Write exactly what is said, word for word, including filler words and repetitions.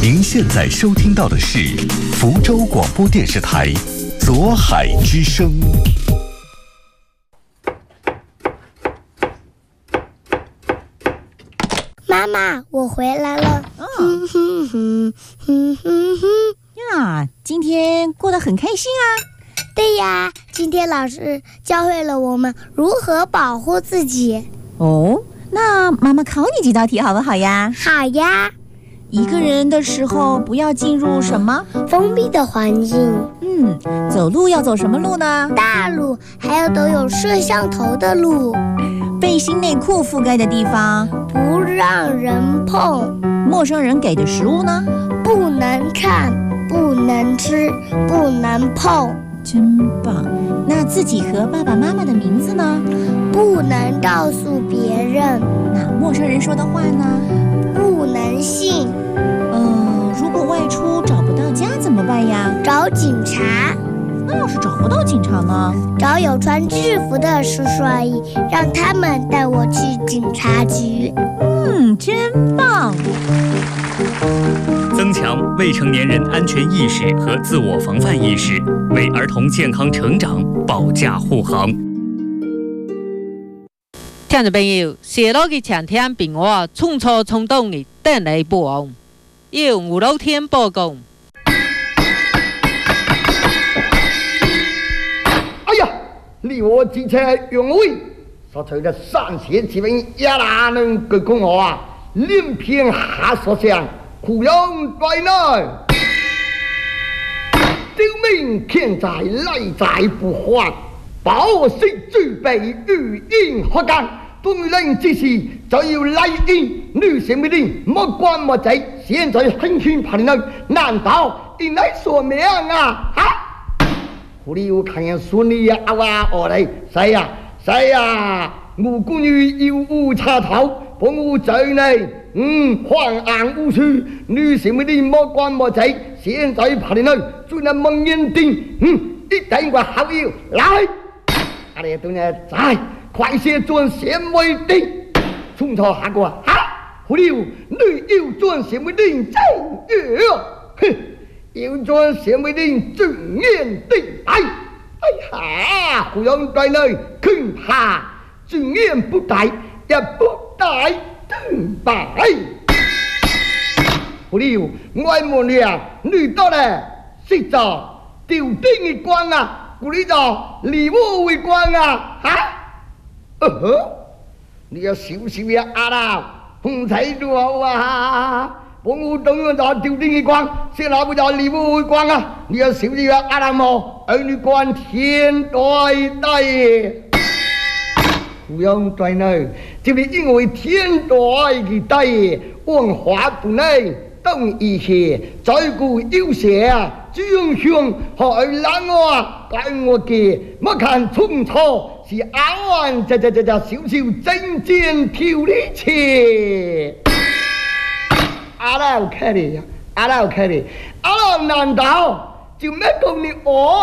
您现在收听到的是福州广播电视台左海之声。 妈妈，我回来了。 嗯哼哼哼哼哼呀，今天过得很开心啊。 对呀，今天老师教会了我们如何保护自己。 哦，那妈妈考你几道题好不好呀？ 好呀。 一个人的时候不要进入什么封闭的环境。 嗯，走路要走什么路呢？ 大路，还有都有摄像头的路。 背心内裤覆盖的地方不让人碰。 陌生人给的食物呢？ 不能看，不能吃，不能碰。 真棒。那自己和爸爸妈妈的名字呢？ 不能告诉别人。 那陌生人说的话呢？ 不能信。 呃，如果外出找不到家怎么办呀？ 找警察。 那要是找不到警察呢？ 找有穿制服的叔叔阿姨，让他们带我去警察局。 嗯，真棒。 增强未成年人安全意识和自我防范意识，为儿童健康成长保驾护航。 聽眾朋友，寫落嘅前天平話衝錯衝動嘅等嚟報案，要五六天報告。 哎呀，离我之前用位，所吹的三弦之名也哪能够讲我啊？连篇下所想，苦用对内，救命天在来在不还，保息具备语音何干？对人之事就要来应，女性命令莫管莫制，现在狠狠怕你呢？难道应来说明啊？啊！狐狸有看见孙女呀哇哦嘞，谁呀谁呀？我姑女有无插头，帮我罪呢？嗯，荒安无事，女性命令莫管莫制，现在怕你呢？做那蒙眼定，嗯，一定我好友来，阿里都呢在。快些转贤为定，冲错下过啊！狐狸女要转贤为定，正月，哼，要转贤为定，正面定来。哎呀，胡杨对内，恐怕正面不带，也不带正白。狐狸，我问你啊，女到了，实在丢定的光啊，狐狸就离我为光啊，啊！哦呵，你要小心呀，阿啦，红彩多啊！帮我动用到丢定的光，先拿不着礼物光啊！你要小心呀，阿啦么？儿女关天对对，不用对呢，就是因为天对的对，文化不内。懂一些，照顾有些啊，英雄和人啊，该我给，莫看冲错是阿万这这这这小小真剑挑的切，阿老看的呀，阿老看的，阿老难道就没讲你哦？